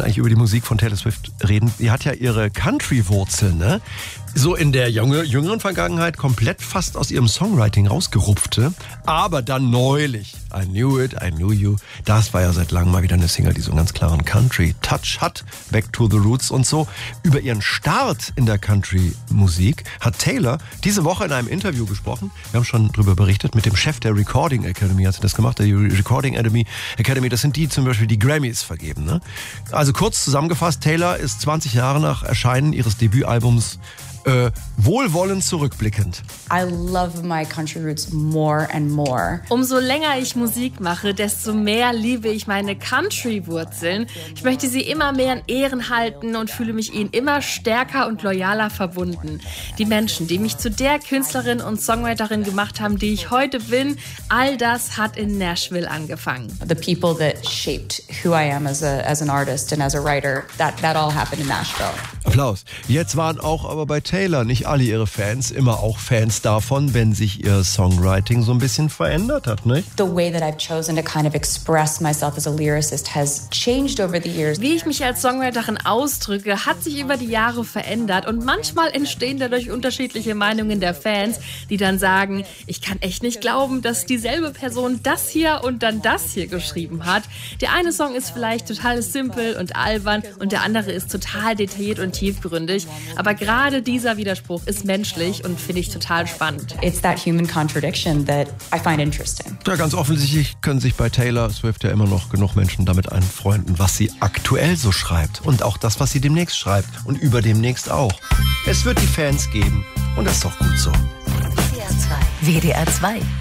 wollten eigentlich über die Musik von Taylor Swift reden. Die hat ja ihre Country-Wurzeln, ne? So in der jüngeren Vergangenheit komplett fast aus ihrem Songwriting rausgerupfte. Aber dann neulich, I Knew It, I Knew You, das war ja seit langem mal wieder eine Single, die so einen ganz klaren Country-Touch hat. Back to the Roots und so. Über ihren Start in der Country-Musik hat Taylor diese Woche in einem Interview gesprochen. Wir haben schon drüber berichtet, mit dem Chef der Recording Academy hat sie das gemacht. Der Recording Academy, das sind die zum Beispiel, die Grammys vergeben. Ne? Also kurz zusammengefasst, Taylor ist 20 Jahre nach Erscheinen ihres Debütalbums wohlwollend zurückblickend. I love my country roots more and more. Umso länger ich Musik mache, desto mehr liebe ich meine Country-Wurzeln. Ich möchte sie immer mehr in Ehren halten und fühle mich ihnen immer stärker und loyaler verbunden. Die Menschen, die mich zu der Künstlerin und Songwriterin gemacht haben, die ich heute bin, all das hat in Nashville angefangen. The people that shaped who I am as an artist and as a writer, that all happened in Nashville. Applaus. Jetzt waren auch aber bei Taylor nicht alle ihre Fans immer auch Fans davon, wenn sich ihr Songwriting so ein bisschen verändert hat, nicht? The way that I've chosen to kind of express myself as a lyricist has changed over the years. Wie ich mich als Songwriterin ausdrücke, hat sich über die Jahre verändert und manchmal entstehen dadurch unterschiedliche Meinungen der Fans, die dann sagen, ich kann echt nicht glauben, dass dieselbe Person das hier und dann das hier geschrieben hat. Der eine Song ist vielleicht total simpel und albern und der andere ist total detailliert und tiefgründig, aber gerade dieser Widerspruch ist menschlich und finde ich total spannend. It's that human contradiction that I find interesting. Ja, ganz offensichtlich können sich bei Taylor Swift ja immer noch genug Menschen damit anfreunden, was sie aktuell so schreibt und auch das, was sie demnächst schreibt und überdemnächst auch. Es wird die Fans geben und das ist doch gut so. WDR 2